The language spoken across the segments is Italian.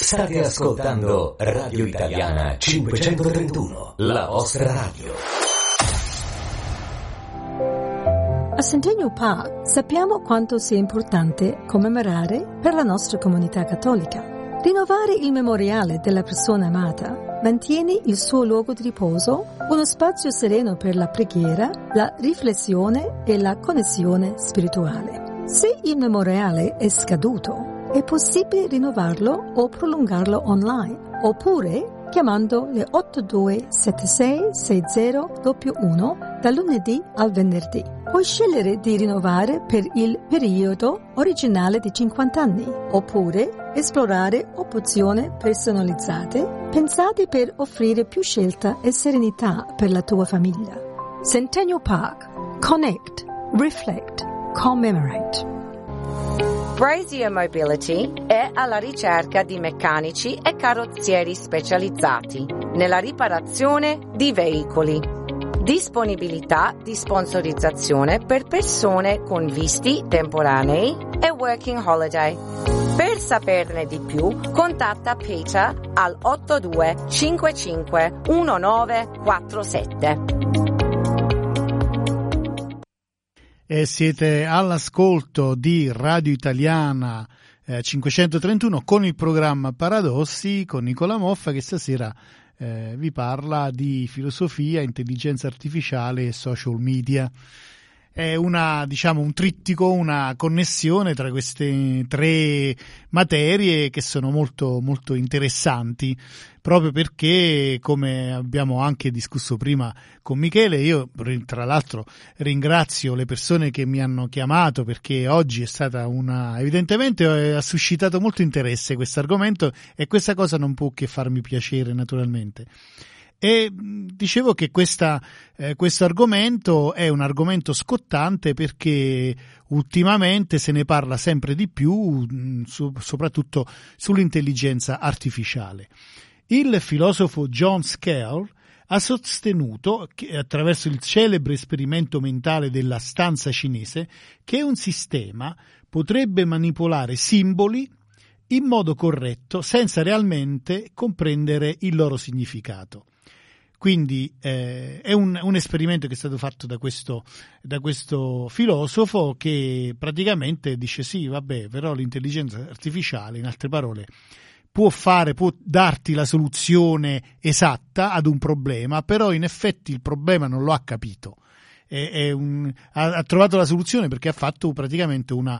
State ascoltando Radio Italiana 531, la vostra radio. A Centennial Park sappiamo quanto sia importante commemorare per la nostra comunità cattolica. Rinnovare il memoriale della persona amata mantiene il suo luogo di riposo uno spazio sereno per la preghiera, la riflessione e la connessione spirituale. Se il memoriale è scaduto, è possibile rinnovarlo o prolungarlo online, oppure chiamando le 82766011 dal lunedì al venerdì. Puoi scegliere di rinnovare per il periodo originale di 50 anni, oppure esplorare opzioni personalizzate pensate per offrire più scelta e serenità per la tua famiglia. Centennial Park. Connect, reflect, commemorate. Brazier Mobility è alla ricerca di meccanici e carrozzieri specializzati nella riparazione di veicoli. Disponibilità di sponsorizzazione per persone con visti temporanei e working holiday. Per saperne di più, contatta Peter al 8255 1947. E siete all'ascolto di Radio Italiana 531 con il programma Paradossi con Nicola Moffa, che stasera vi parla di filosofia, intelligenza artificiale e social media. È un trittico, una connessione tra queste tre materie che sono molto, molto interessanti, proprio perché, come abbiamo anche discusso prima con Michele, io tra l'altro ringrazio le persone che mi hanno chiamato, perché oggi è stata evidentemente ha suscitato molto interesse questo argomento, e questa cosa non può che farmi piacere, naturalmente. E dicevo che questo argomento è un argomento scottante, perché ultimamente se ne parla sempre di più, soprattutto sull'intelligenza artificiale. Il filosofo John Searle ha sostenuto, che, attraverso il celebre esperimento mentale della stanza cinese, che un sistema potrebbe manipolare simboli in modo corretto senza realmente comprendere il loro significato. Quindi è un esperimento che è stato fatto da questo filosofo, che praticamente dice sì, vabbè, però l'intelligenza artificiale, in altre parole, può darti la soluzione esatta ad un problema, però in effetti il problema non lo ha capito. Ha trovato la soluzione perché ha fatto praticamente un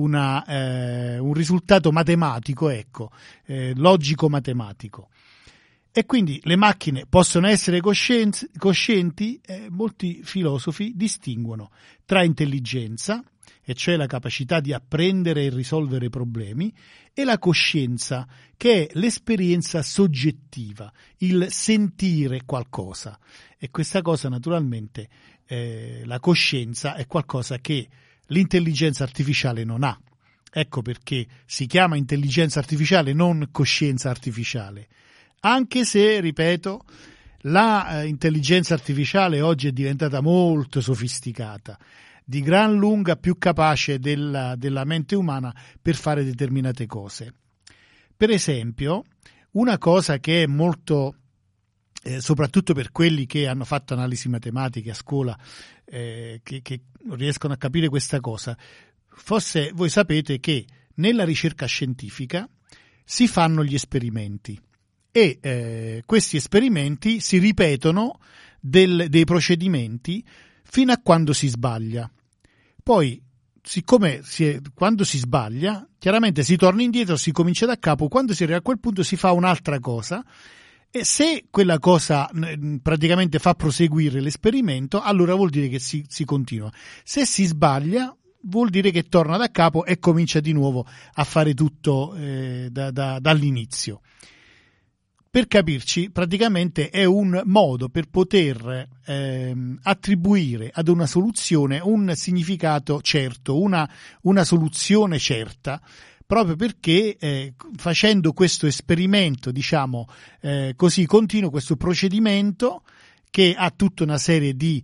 risultato matematico, logico matematico. E quindi le macchine possono essere coscienti. Molti filosofi distinguono tra intelligenza, e cioè la capacità di apprendere e risolvere problemi, e la coscienza, che è l'esperienza soggettiva, il sentire qualcosa. E questa cosa, naturalmente, la coscienza è qualcosa che l'intelligenza artificiale non ha. Ecco perché si chiama intelligenza artificiale, non coscienza artificiale. Anche se, ripeto, la intelligenza artificiale oggi è diventata molto sofisticata, di gran lunga più capace della mente umana per fare determinate cose. Per esempio, una cosa che è molto, soprattutto per quelli che hanno fatto analisi matematiche a scuola, che riescono a capire questa cosa, forse voi sapete che nella ricerca scientifica si fanno gli esperimenti. E questi esperimenti si ripetono dei procedimenti fino a quando si sbaglia. Poi, siccome quando si sbaglia, chiaramente si torna indietro, si comincia da capo. Quando si arriva a quel punto si fa un'altra cosa, e se quella cosa praticamente fa proseguire l'esperimento, allora vuol dire che si continua. Se si sbaglia, vuol dire che torna da capo e comincia di nuovo a fare tutto dall'inizio. Per capirci, praticamente è un modo per poter attribuire ad una soluzione un significato certo, una soluzione certa, proprio perché facendo questo esperimento, così continuo, questo procedimento che ha tutta una serie di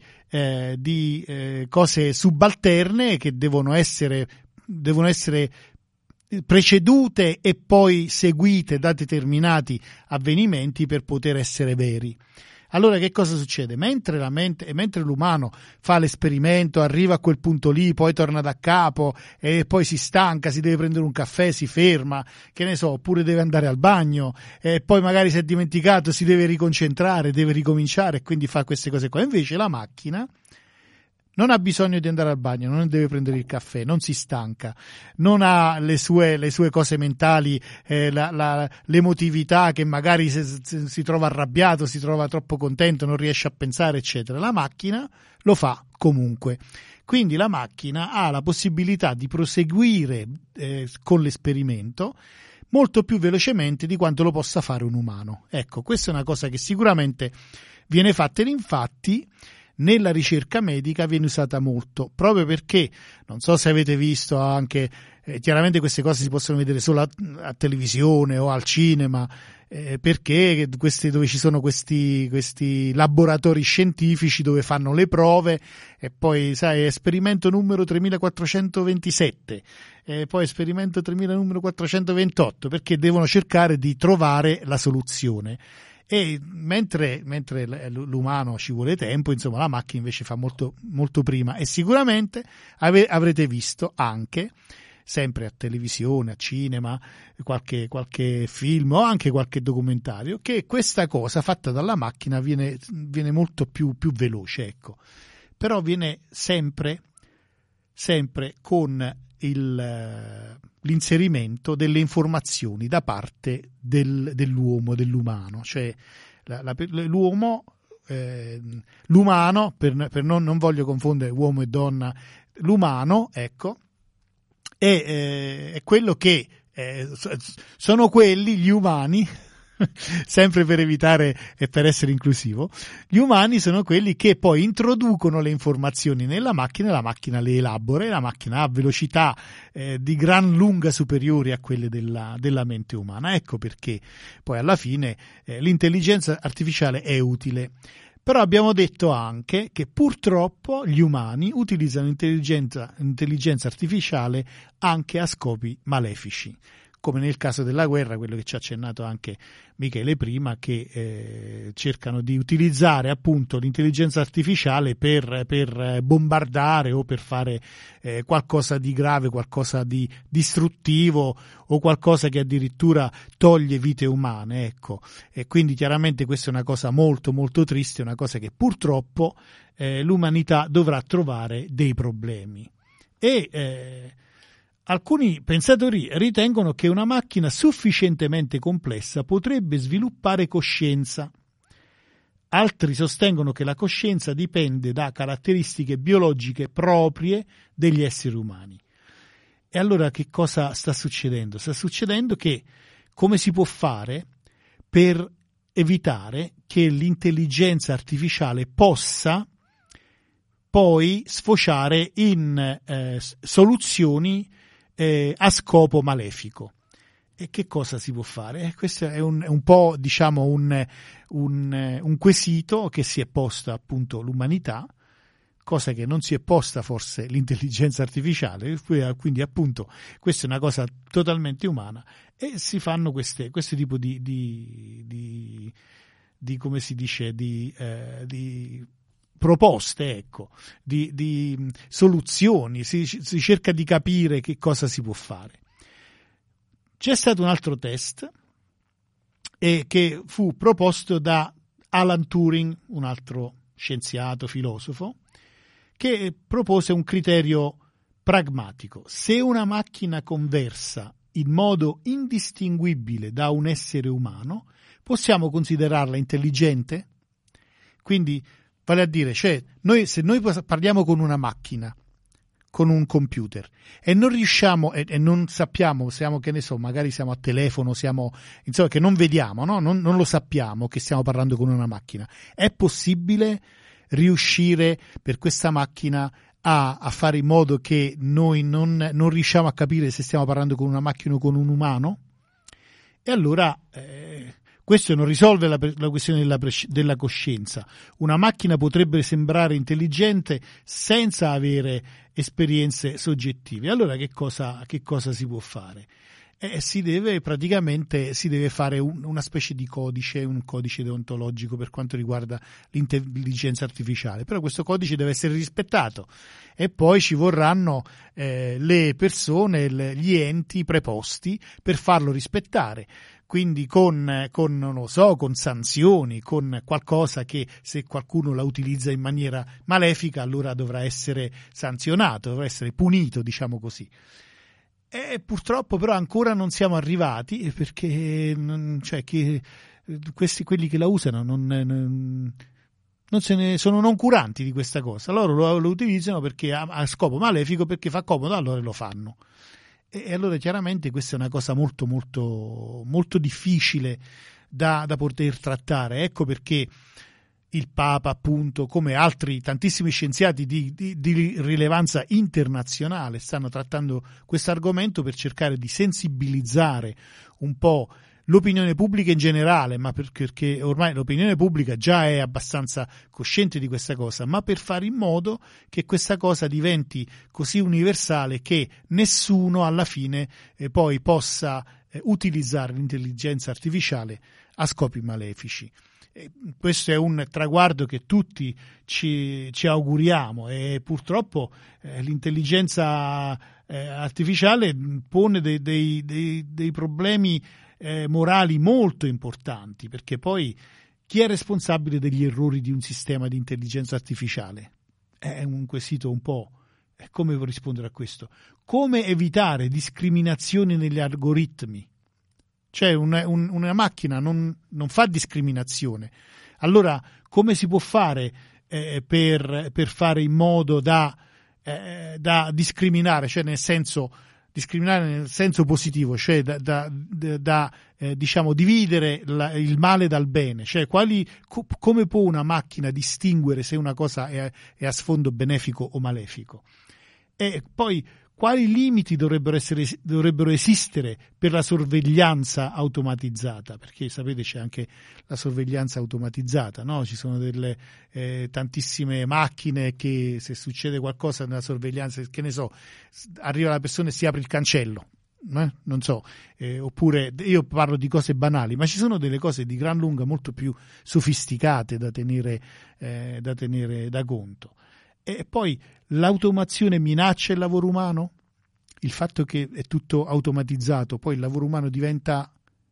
cose subalterne che devono essere precedute e poi seguite da determinati avvenimenti per poter essere veri. Allora che cosa succede? Mentre l'umano fa l'esperimento, arriva a quel punto lì, poi torna da capo e poi si stanca, si deve prendere un caffè, si ferma, che ne so, oppure deve andare al bagno e poi magari si è dimenticato, si deve riconcentrare, deve ricominciare e quindi fa queste cose qua. Invece la macchina non ha bisogno di andare al bagno, non deve prendere il caffè, non si stanca, non ha le sue cose mentali, l'emotività che magari si trova arrabbiato, si trova troppo contento, non riesce a pensare, eccetera. La macchina lo fa comunque. Quindi la macchina ha la possibilità di proseguire con l'esperimento molto più velocemente di quanto lo possa fare un umano. Ecco, questa è una cosa che sicuramente viene fatta ed infatti nella ricerca medica viene usata molto, proprio perché, non so se avete visto anche, chiaramente queste cose si possono vedere solo a televisione o al cinema, perché dove ci sono questi laboratori scientifici dove fanno le prove e poi, sai, esperimento numero 3427 e poi esperimento numero 428, perché devono cercare di trovare la soluzione. E mentre l'umano ci vuole tempo, insomma la macchina invece fa molto, molto prima. E sicuramente avrete visto anche, sempre a televisione, a cinema, qualche film o anche qualche documentario, che questa cosa fatta dalla macchina viene molto più veloce, ecco. Però viene sempre con l'inserimento delle informazioni da parte dell'umano, cioè l'umano, per non voglio confondere uomo e donna, l'umano, ecco, è quello che sono quelli, gli umani, sempre per evitare e per essere inclusivo, gli umani sono quelli che poi introducono le informazioni nella macchina, la macchina le elabora e la macchina ha velocità di gran lunga superiori a quelle della mente umana. Ecco perché poi alla fine l'intelligenza artificiale è utile. Però abbiamo detto anche che purtroppo gli umani utilizzano intelligenza artificiale anche a scopi malefici, come nel caso della guerra, quello che ci ha accennato anche Michele prima, che cercano di utilizzare appunto l'intelligenza artificiale per bombardare o per fare qualcosa di grave, qualcosa di distruttivo o qualcosa che addirittura toglie vite umane, ecco. E quindi chiaramente questa è una cosa molto molto triste, una cosa che purtroppo l'umanità dovrà trovare dei problemi. Alcuni pensatori ritengono che una macchina sufficientemente complessa potrebbe sviluppare coscienza. Altri sostengono che la coscienza dipende da caratteristiche biologiche proprie degli esseri umani. E allora che cosa sta succedendo? Sta succedendo che come si può fare per evitare che l'intelligenza artificiale possa poi sfociare in soluzioni a scopo malefico. E che cosa si può fare? Questo è un po', diciamo, un quesito che si è posta appunto l'umanità, cosa che non si è posta forse l'intelligenza artificiale, quindi appunto questa è una cosa totalmente umana e si fanno questo tipo di come si dice, di proposte, ecco, di soluzioni, si cerca di capire che cosa si può fare. C'è stato un altro test che fu proposto da Alan Turing, un altro scienziato, filosofo, che propose un criterio pragmatico. Se una macchina conversa in modo indistinguibile da un essere umano, possiamo considerarla intelligente? Quindi, vale a dire, cioè, se noi parliamo con una macchina, con un computer, e non riusciamo, e non sappiamo, che ne so, magari siamo a telefono, insomma, che non vediamo, no? Non lo sappiamo che stiamo parlando con una macchina. È possibile riuscire per questa macchina a fare in modo che noi non riusciamo a capire se stiamo parlando con una macchina o con un umano? E allora Questo non risolve la questione della coscienza. Una macchina potrebbe sembrare intelligente senza avere esperienze soggettive. Allora che cosa si può fare? Si deve fare una specie di codice, un codice deontologico per quanto riguarda l'intelligenza artificiale, però questo codice deve essere rispettato e poi ci vorranno le persone, gli enti preposti per farlo rispettare. Quindi con sanzioni, con qualcosa che se qualcuno la utilizza in maniera malefica allora dovrà essere sanzionato, dovrà essere punito, diciamo così. E purtroppo però ancora non siamo arrivati perché quelli che la usano non se ne sono noncuranti di questa cosa. Loro lo utilizzano perché a scopo malefico, perché fa comodo, allora lo fanno. E allora chiaramente questa è una cosa molto molto molto difficile da poter trattare. Ecco perché il Papa, appunto, come altri tantissimi scienziati di rilevanza internazionale, stanno trattando questo argomento per cercare di sensibilizzare un po' l'opinione pubblica in generale, ma perché ormai l'opinione pubblica già è abbastanza cosciente di questa cosa, ma per fare in modo che questa cosa diventi così universale che nessuno alla fine poi possa utilizzare l'intelligenza artificiale a scopi malefici. Questo è un traguardo che tutti ci auguriamo e purtroppo l'intelligenza artificiale pone dei problemi morali molto importanti, perché poi chi è responsabile degli errori di un sistema di intelligenza artificiale? È un quesito un po'. Come rispondere a questo? Come evitare discriminazioni negli algoritmi? Cioè una macchina non fa discriminazione. Allora come si può fare per fare in modo da discriminare, cioè discriminare nel senso positivo, cioè diciamo dividere il male dal bene, cioè come può una macchina distinguere se una cosa è a sfondo benefico o malefico? E poi quali limiti dovrebbero esistere per la sorveglianza automatizzata? Perché sapete c'è anche la sorveglianza automatizzata, no? Ci sono delle tantissime macchine che se succede qualcosa nella sorveglianza, che ne so, arriva la persona e si apre il cancello, non so, oppure io parlo di cose banali, ma ci sono delle cose di gran lunga molto più sofisticate da tenere da conto. E poi l'automazione minaccia il lavoro umano? Il fatto che è tutto automatizzato, poi il lavoro umano diventa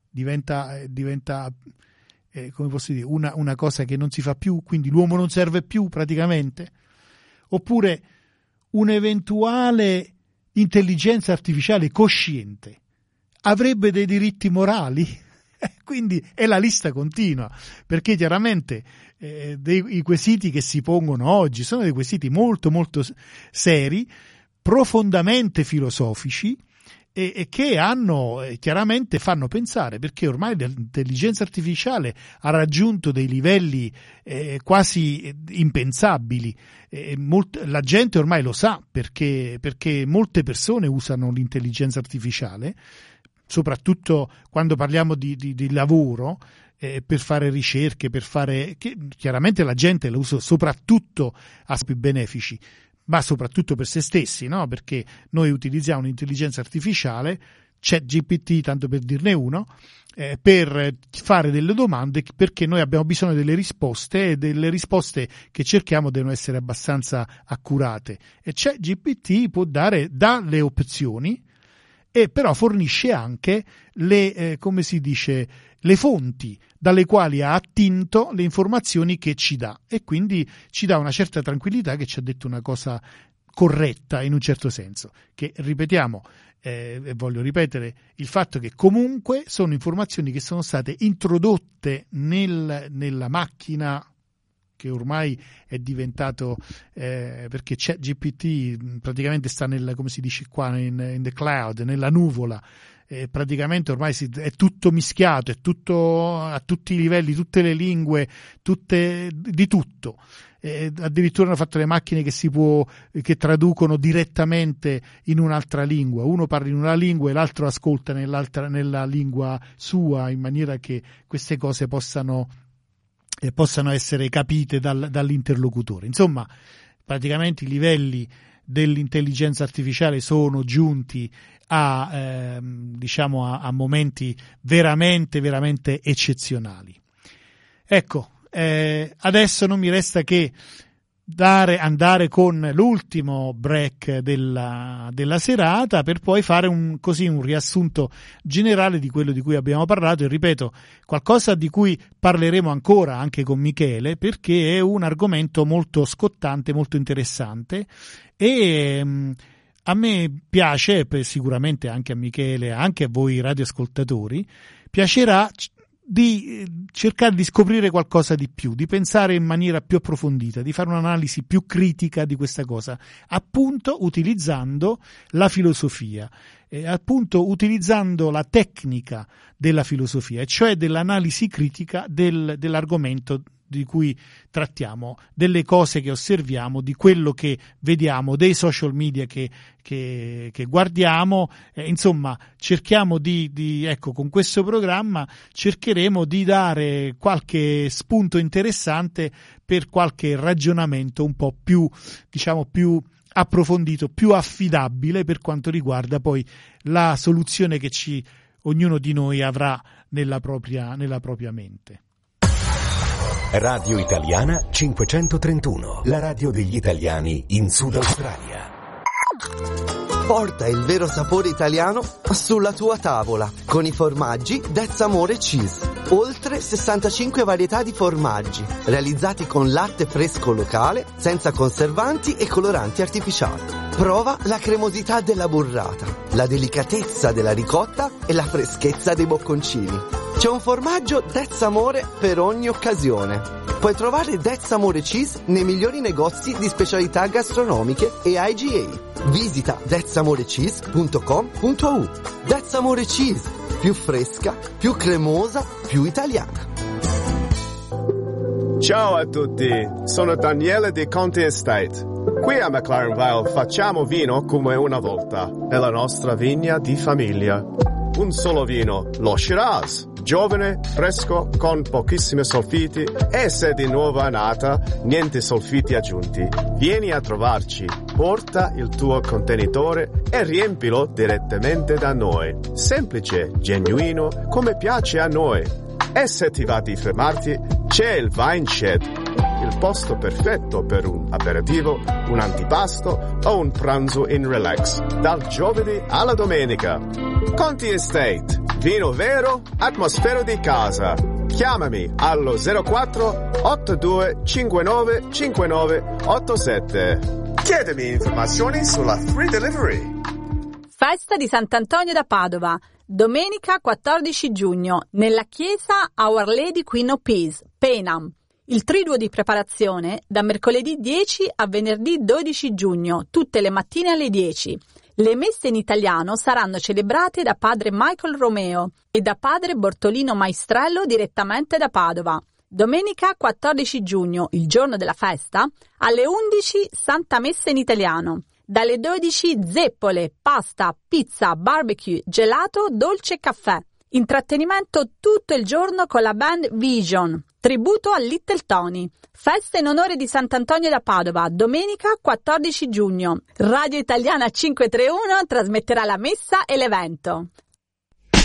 come posso dire, una cosa che non si fa più, quindi l'uomo non serve più praticamente? Oppure un'eventuale intelligenza artificiale cosciente avrebbe dei diritti morali? Quindi è la lista continua, perché chiaramente i quesiti che si pongono oggi sono dei quesiti molto molto seri, profondamente filosofici e che chiaramente fanno pensare, perché ormai l'intelligenza artificiale ha raggiunto dei livelli quasi impensabili. La gente ormai lo sa perché molte persone usano l'intelligenza artificiale, soprattutto quando parliamo di lavoro, per fare ricerche, che chiaramente la gente la usa soprattutto a scopi benefici, ma soprattutto per se stessi, no? Perché noi utilizziamo un'intelligenza artificiale, ChatGPT, tanto per dirne uno, per fare delle domande, perché noi abbiamo bisogno delle risposte e delle risposte che cerchiamo devono essere abbastanza accurate. E ChatGPT dà le opzioni, e però fornisce anche le fonti dalle quali ha attinto le informazioni che ci dà, e quindi ci dà una certa tranquillità che ci ha detto una cosa corretta in un certo senso, che ripetiamo, e voglio ripetere il fatto che comunque sono informazioni che sono state introdotte nella macchina, che ormai è diventato perché ChatGPT praticamente sta come si dice qua in the cloud, nella nuvola, praticamente ormai è tutto mischiato, è tutto a tutti i livelli, tutte le lingue, di tutto. Addirittura hanno fatto le macchine che traducono direttamente in un'altra lingua. Uno parla in una lingua e l'altro ascolta nella lingua sua, in maniera che queste cose possano essere capite dall'interlocutore. Insomma, praticamente i livelli dell'intelligenza artificiale sono giunti a momenti veramente, veramente eccezionali. Ecco, adesso non mi resta che andare con l'ultimo break della serata, per poi fare un riassunto generale di quello di cui abbiamo parlato, e ripeto, qualcosa di cui parleremo ancora anche con Michele, perché è un argomento molto scottante, molto interessante, e a me piace, sicuramente anche a Michele, anche a voi radioascoltatori, piacerà di cercare di scoprire qualcosa di più, di pensare in maniera più approfondita, di fare un'analisi più critica di questa cosa, appunto utilizzando la filosofia, appunto utilizzando la tecnica della filosofia, cioè dell'analisi critica dell'argomento di cui trattiamo, delle cose che osserviamo, di quello che vediamo, dei social media che guardiamo, insomma cerchiamo ecco, con questo programma cercheremo di dare qualche spunto interessante per qualche ragionamento un po' più, più approfondito, più affidabile per quanto riguarda poi la soluzione che ognuno di noi avrà nella propria mente. Radio Italiana 531, la radio degli italiani in Sud Australia. Porta il vero sapore italiano sulla tua tavola con i formaggi That's Amore Cheese. Oltre 65 varietà di formaggi realizzati con latte fresco locale, senza conservanti e coloranti artificiali. Prova la cremosità della burrata, la delicatezza della ricotta e la freschezza dei bocconcini. C'è un formaggio That's Amore per ogni occasione. Puoi trovare That's Amore Cheese nei migliori negozi di specialità gastronomiche e IGA. Visita thatsamorecheese.com.au. That's Amore Cheese, più fresca, più cremosa, più italiana. Ciao a tutti, sono Daniele di Conti Estate. Qui a McLaren Vale facciamo vino come una volta, nella nostra vigna di famiglia. Un solo vino, lo Shiraz, giovane, fresco, con pochissimi solfiti, e se di nuova annata, niente solfiti aggiunti. Vieni a trovarci, porta il tuo contenitore e riempilo direttamente da noi. Semplice, genuino, come piace a noi. E se ti va di fermarti, c'è il Vine Shed, il posto perfetto per un aperitivo, un antipasto o un pranzo in relax, dal giovedì alla domenica. Conti Estate, vino vero, atmosfera di casa. Chiamami allo 04 82 59 59 87. Chiedimi informazioni sulla free delivery. Festa di Sant'Antonio da Padova, domenica 14 giugno, nella chiesa Our Lady Queen of Peace, Penam. Il triduo di preparazione da mercoledì 10 a venerdì 12 giugno, tutte le mattine alle 10. Le messe in italiano saranno celebrate da padre Michael Romeo e da padre Bortolino Maestrello direttamente da Padova. Domenica 14 giugno, il giorno della festa, alle 11 Santa Messa in italiano. Dalle 12 zeppole, pasta, pizza, barbecue, gelato, dolce e caffè. Intrattenimento tutto il giorno con la band Vision. Tributo a Little Tony. Festa in onore di Sant'Antonio da Padova, domenica 14 giugno. Radio Italiana 531 trasmetterà la messa e l'evento.